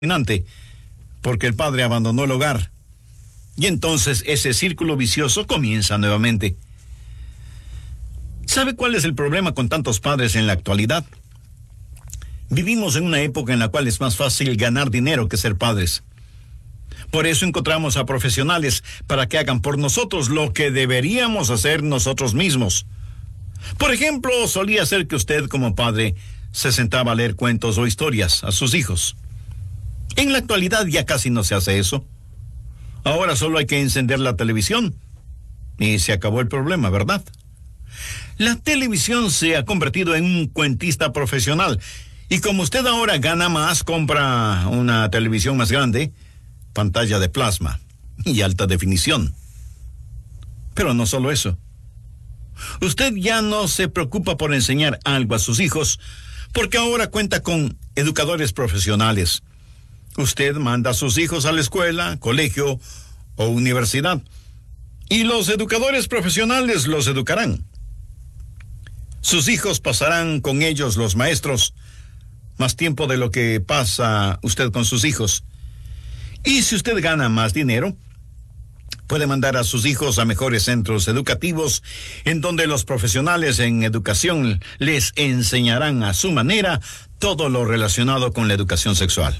porque el padre abandonó el hogar. Y entonces ese círculo vicioso comienza nuevamente. ¿Sabe cuál es el problema con tantos padres en la actualidad? Vivimos en una época en la cual es más fácil ganar dinero que ser padres. Por eso encontramos a profesionales para que hagan por nosotros lo que deberíamos hacer nosotros mismos. Por ejemplo, solía ser que usted como padre se sentaba a leer cuentos o historias a sus hijos. En la actualidad ya casi no se hace eso. Ahora solo hay que encender la televisión y se acabó el problema, ¿verdad? La televisión se ha convertido en un cuentista profesional y como usted ahora gana más, compra una televisión más grande, pantalla de plasma y alta definición. Pero no solo eso. Usted ya no se preocupa por enseñar algo a sus hijos porque ahora cuenta con educadores profesionales. Usted manda a sus hijos a la escuela, colegio o universidad y los educadores profesionales los educarán. Sus hijos pasarán con ellos, los maestros, más tiempo de lo que pasa usted con sus hijos. Y si usted gana más dinero, puede mandar a sus hijos a mejores centros educativos en donde los profesionales en educación les enseñarán a su manera todo lo relacionado con la educación sexual.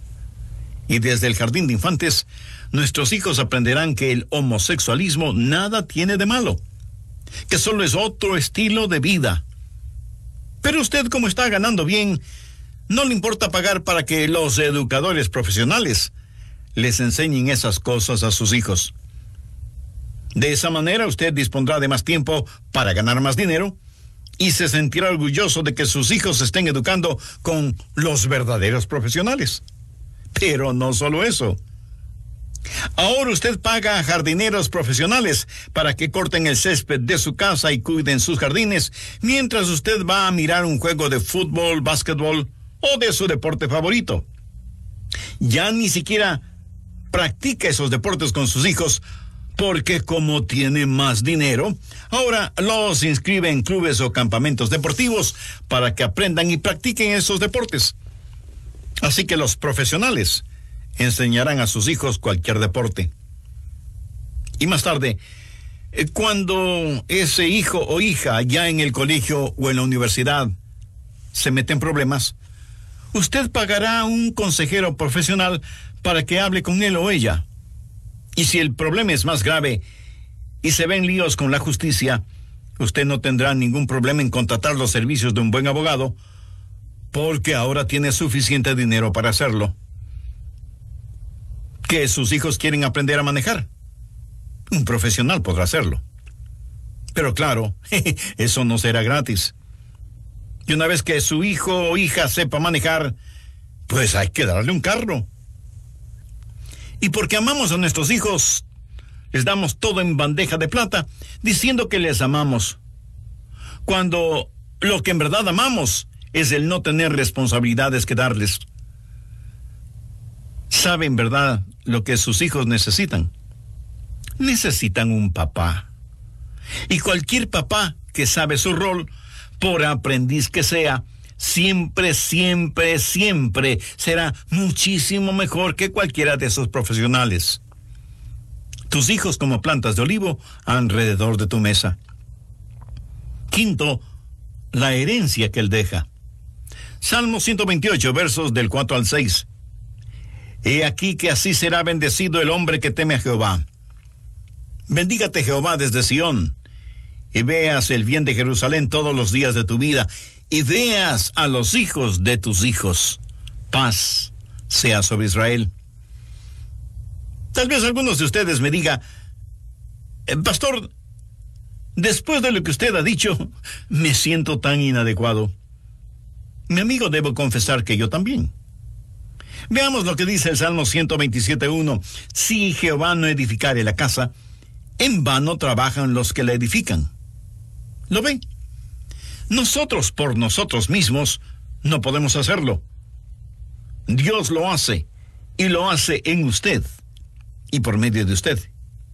Y desde el jardín de infantes, nuestros hijos aprenderán que el homosexualismo nada tiene de malo, que solo es otro estilo de vida. Pero usted, como está ganando bien, no le importa pagar para que los educadores profesionales les enseñen esas cosas a sus hijos. De esa manera usted dispondrá de más tiempo para ganar más dinero y se sentirá orgulloso de que sus hijos se estén educando con los verdaderos profesionales. Pero no solo eso. Ahora usted paga a jardineros profesionales para que corten el césped de su casa y cuiden sus jardines, mientras usted va a mirar un juego de fútbol, básquetbol o de su deporte favorito. Ya ni siquiera practica esos deportes con sus hijos, porque como tiene más dinero, ahora los inscribe en clubes o campamentos deportivos para que aprendan y practiquen esos deportes. Así que los profesionales enseñarán a sus hijos cualquier deporte. Y más tarde, cuando ese hijo o hija ya en el colegio o en la universidad se mete en problemas, usted pagará a un consejero profesional para que hable con él o ella. Y si el problema es más grave y se ven líos con la justicia, usted no tendrá ningún problema en contratar los servicios de un buen abogado, porque ahora tiene suficiente dinero para hacerlo. ¿Que sus hijos quieren aprender a manejar? Un profesional podrá hacerlo. Pero claro, eso no será gratis. Y una vez que su hijo o hija sepa manejar, pues hay que darle un carro. Y porque amamos a nuestros hijos, les damos todo en bandeja de plata, diciendo que les amamos. Cuando lo que en verdad amamos es el no tener responsabilidades que darles. ¿Saben, verdad, lo que sus hijos necesitan? Necesitan un papá. Y cualquier papá que sabe su rol, por aprendiz que sea, siempre, siempre, siempre será muchísimo mejor que cualquiera de esos profesionales. Tus hijos como plantas de olivo alrededor de tu mesa. Quinto, la herencia que él deja. Salmo 128, versos del 4 al 6. He aquí que así será bendecido el hombre que teme a Jehová. Bendígate Jehová desde Sión, y veas el bien de Jerusalén todos los días de tu vida, y veas a los hijos de tus hijos. Paz sea sobre Israel. Tal vez algunos de ustedes me digan, pastor, después de lo que usted ha dicho, me siento tan inadecuado. Mi amigo, debo confesar que yo también. Veamos lo que dice el Salmo 127:1. Si Jehová no edificare la casa, en vano trabajan los que la edifican. ¿Lo ven? Nosotros por nosotros mismos no podemos hacerlo. Dios lo hace, y lo hace en usted, y por medio de usted.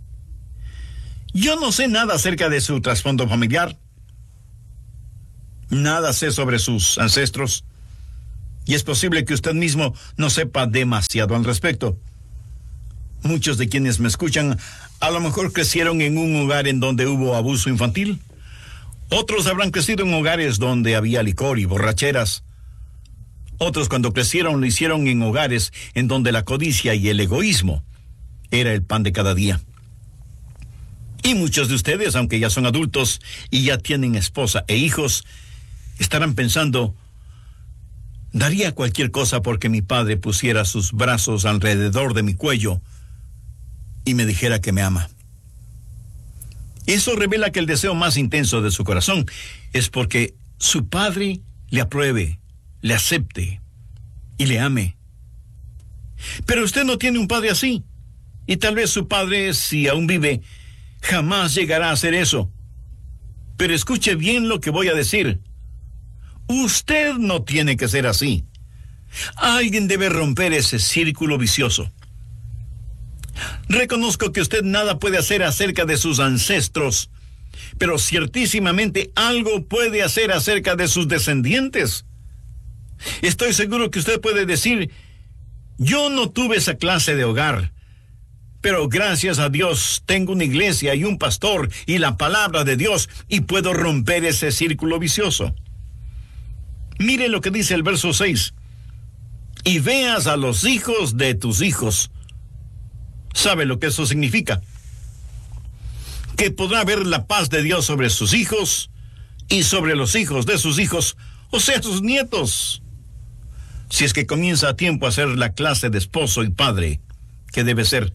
Yo no sé nada acerca de su trasfondo familiar. Nada sé sobre sus ancestros. Y es posible que usted mismo no sepa demasiado al respecto. Muchos de quienes me escuchan a lo mejor crecieron en un hogar en donde hubo abuso infantil. Otros habrán crecido en hogares donde había licor y borracheras. Otros, cuando crecieron, lo hicieron en hogares en donde la codicia y el egoísmo era el pan de cada día. Y muchos de ustedes, aunque ya son adultos y ya tienen esposa e hijos, estarán pensando: daría cualquier cosa porque mi padre pusiera sus brazos alrededor de mi cuello y me dijera que me ama. Eso revela que el deseo más intenso de su corazón es porque su padre le apruebe, le acepte y le ame. Pero usted no tiene un padre así, y tal vez su padre, si aún vive, jamás llegará a hacer eso. Pero escuche bien lo que voy a decir. Usted no tiene que ser así. Alguien debe romper ese círculo vicioso. Reconozco que usted nada puede hacer acerca de sus ancestros, pero ciertísimamente algo puede hacer acerca de sus descendientes. Estoy seguro que usted puede decir: yo no tuve esa clase de hogar, pero gracias a Dios tengo una iglesia y un pastor y la palabra de Dios, y puedo romper ese círculo vicioso. Mire lo que dice el verso 6. Y veas a los hijos de tus hijos. ¿Sabe lo que eso significa? Que podrá ver la paz de Dios sobre sus hijos y sobre los hijos de sus hijos, o sea, sus nietos. Si es que comienza a tiempo a ser la clase de esposo y padre que debe ser.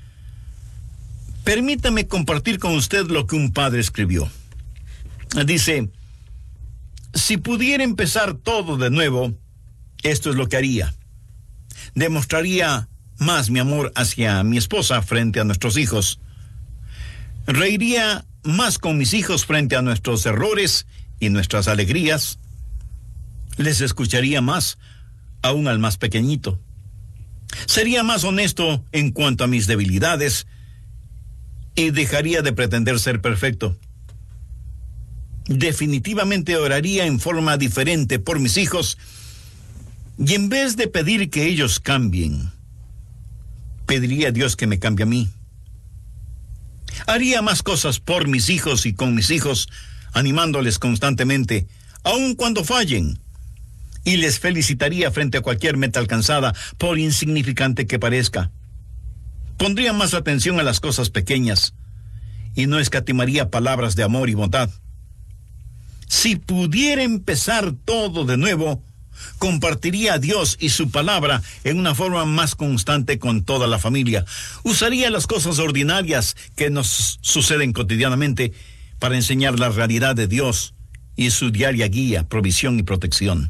Permítame compartir con usted lo que un padre escribió. Dice: si pudiera empezar todo de nuevo, esto es lo que haría. Demostraría más mi amor hacia mi esposa frente a nuestros hijos. Reiría más con mis hijos frente a nuestros errores y nuestras alegrías. Les escucharía más, aún al más pequeñito. Sería más honesto en cuanto a mis debilidades y dejaría de pretender ser perfecto. Definitivamente oraría en forma diferente por mis hijos, y en vez de pedir que ellos cambien, pediría a Dios que me cambie a mí. Haría más cosas por mis hijos y con mis hijos, animándoles constantemente, aun cuando fallen, y les felicitaría frente a cualquier meta alcanzada, por insignificante que parezca. Pondría más atención a las cosas pequeñas, y no escatimaría palabras de amor y bondad. Si pudiera empezar todo de nuevo, compartiría a Dios y su palabra en una forma más constante con toda la familia. Usaría las cosas ordinarias que nos suceden cotidianamente para enseñar la realidad de Dios y su diaria guía, provisión y protección.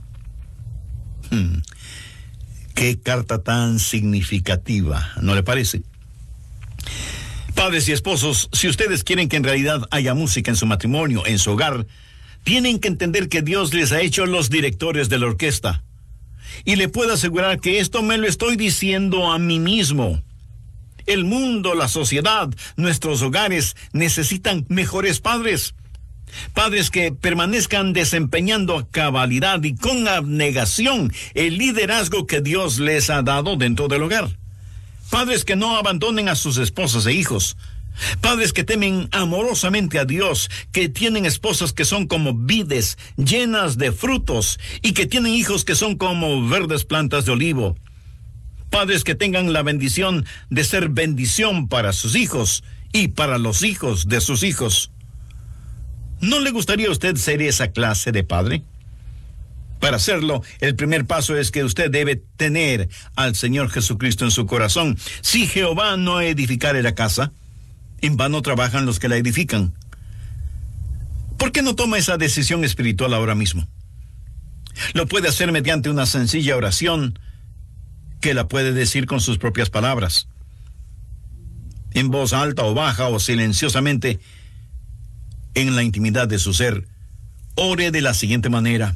Qué carta tan significativa, ¿no le parece? Padres y esposos, si ustedes quieren que en realidad haya música en su matrimonio, en su hogar, tienen que entender que Dios les ha hecho los directores de la orquesta. Y le puedo asegurar que esto me lo estoy diciendo a mí mismo. El mundo, la sociedad, nuestros hogares necesitan mejores padres. Padres que permanezcan desempeñando a cabalidad y con abnegación el liderazgo que Dios les ha dado dentro del hogar. Padres que no abandonen a sus esposas e hijos. Padres que temen amorosamente a Dios, que tienen esposas que son como vides llenas de frutos y que tienen hijos que son como verdes plantas de olivo. Padres que tengan la bendición de ser bendición para sus hijos y para los hijos de sus hijos. ¿No le gustaría a usted ser esa clase de padre? Para hacerlo, el primer paso es que usted debe tener al Señor Jesucristo en su corazón. Si Jehová no edificare la casa, en vano trabajan los que la edifican. ¿Por qué no toma esa decisión espiritual ahora mismo? Lo puede hacer mediante una sencilla oración que la puede decir con sus propias palabras, en voz alta o baja o silenciosamente, en la intimidad de su ser. Ore de la siguiente manera: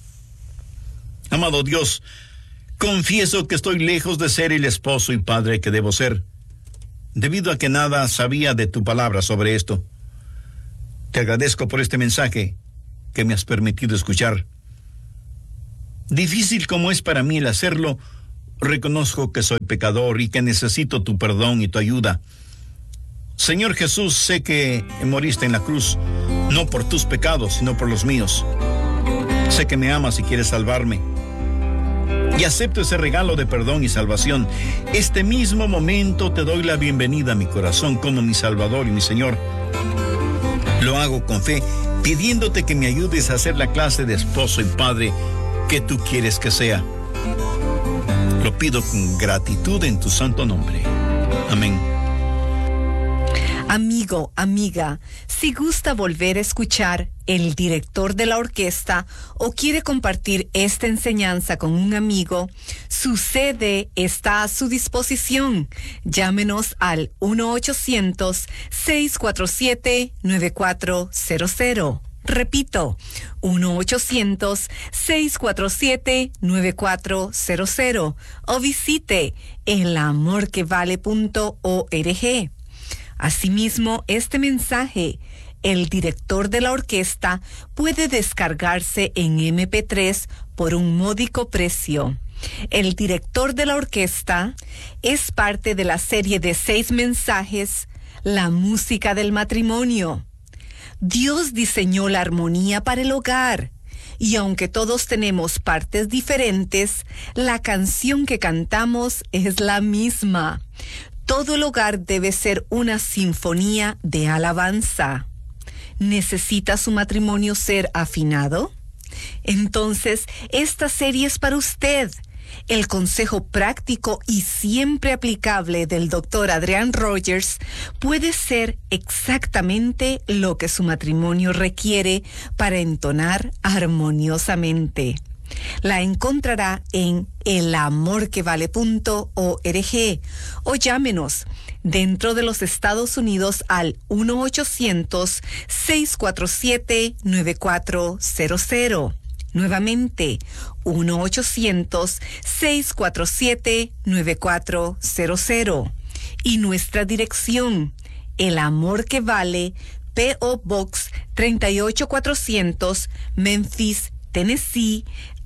amado Dios, confieso que estoy lejos de ser el esposo y padre que debo ser, debido a que nada sabía de tu palabra sobre esto. Te agradezco por este mensaje que me has permitido escuchar. Difícil como es para mí el hacerlo, reconozco que soy pecador y que necesito tu perdón y tu ayuda. Señor Jesús, sé que moriste en la cruz, no por tus pecados, sino por los míos. Sé que me amas y quieres salvarme. Y acepto ese regalo de perdón y salvación. Este mismo momento te doy la bienvenida a mi corazón como mi Salvador y mi Señor. Lo hago con fe, pidiéndote que me ayudes a ser la clase de esposo y padre que tú quieres que sea. Lo pido con gratitud en tu santo nombre. Amén. Amigo, amiga, si gusta volver a escuchar el director de la orquesta o quiere compartir esta enseñanza con un amigo, su CD está a su disposición. Llámenos al 1-800-647-9400. Repito, 1-800-647-9400 o visite elamorquevale.org. Asimismo, este mensaje, el director de la orquesta, puede descargarse en MP3 por un módico precio. El director de la orquesta es parte de la serie de 6 mensajes, La música del matrimonio. Dios diseñó la armonía para el hogar, y aunque todos tenemos partes diferentes, la canción que cantamos es la misma. Todo el hogar debe ser una sinfonía de alabanza. ¿Necesita su matrimonio ser afinado? Entonces, esta serie es para usted. El consejo práctico y siempre aplicable del Dr. Adrian Rogers puede ser exactamente lo que su matrimonio requiere para entonar armoniosamente. La encontrará en elamorquevale.org o llámenos dentro de los Estados Unidos al 1-800-647-9400. Nuevamente, 1-800-647-9400. Y nuestra dirección, El Amor que Vale, P.O. Box 38400, Memphis, Tennessee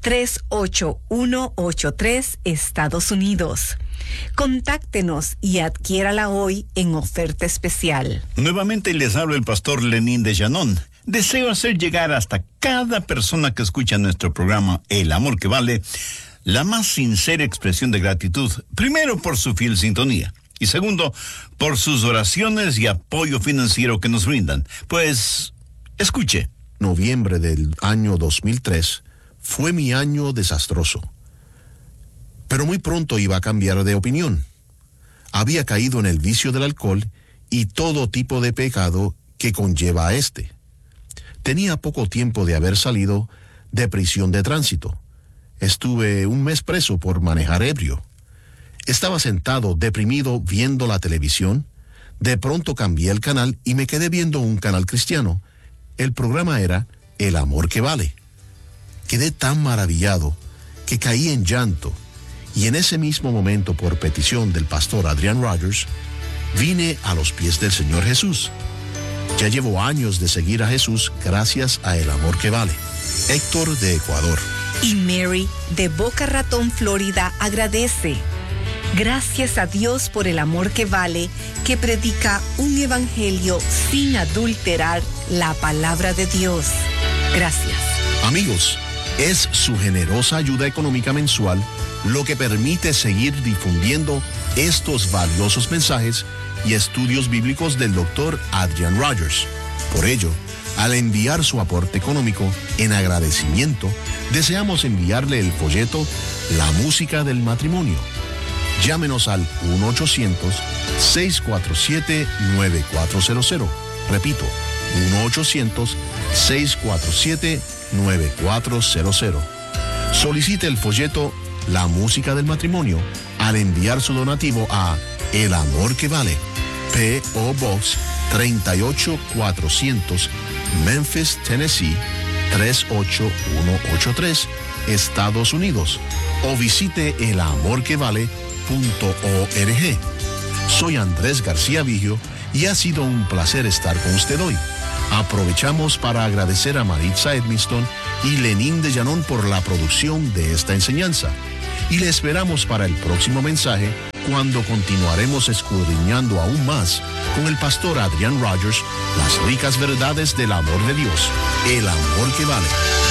38183, Estados Unidos. Contáctenos y adquiérala hoy en oferta especial. Nuevamente les hablo el pastor Lenín de Llanón. Deseo hacer llegar hasta cada persona que escucha nuestro programa El Amor que Vale la más sincera expresión de gratitud, primero por su fiel sintonía y segundo por sus oraciones y apoyo financiero que nos brindan. Pues, escuche. Noviembre del año 2003 fue mi año desastroso, pero muy pronto iba a cambiar de opinión. Había caído en el vicio del alcohol y todo tipo de pecado que conlleva a este. Tenía poco tiempo de haber salido de prisión de tránsito. Estuve un mes preso por manejar ebrio. Estaba sentado, deprimido, viendo la televisión. De pronto cambié el canal y me quedé viendo un canal cristiano. El programa era El Amor que Vale. Quedé tan maravillado que caí en llanto. Y en ese mismo momento, por petición del pastor Adrian Rogers, vine a los pies del Señor Jesús. Ya llevo años de seguir a Jesús gracias a El Amor que Vale. Héctor de Ecuador. Y Mary de Boca Ratón, Florida, agradece. Gracias a Dios por El Amor que Vale, que predica un evangelio sin adulterar la palabra de Dios. Gracias. Amigos, es su generosa ayuda económica mensual lo que permite seguir difundiendo estos valiosos mensajes y estudios bíblicos del Dr. Adrian Rogers. Por ello, al enviar su aporte económico en agradecimiento, deseamos enviarle el folleto La música del matrimonio. Llámenos al 1-800-647-9400. Repito, 1-800-647-9400. Solicite el folleto La música del matrimonio al enviar su donativo a El Amor que Vale, P.O. Box 38400, Memphis, Tennessee 38183, Estados Unidos, o visite elamorquevale.org. Soy Andrés García Vigio y ha sido un placer estar con usted hoy. Aprovechamos para agradecer a Maritza Edmiston y Lenín de Llanón por la producción de esta enseñanza. Y le esperamos para el próximo mensaje, cuando continuaremos escudriñando aún más con el pastor Adrian Rogers las ricas verdades del amor de Dios, el amor que vale.